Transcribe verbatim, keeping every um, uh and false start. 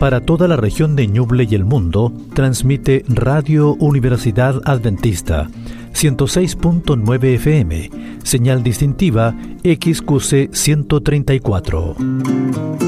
Para toda la región de Ñuble y el mundo, transmite Radio Universidad Adventista, ciento seis punto nueve F M, señal distintiva X Q C ciento treinta y cuatro.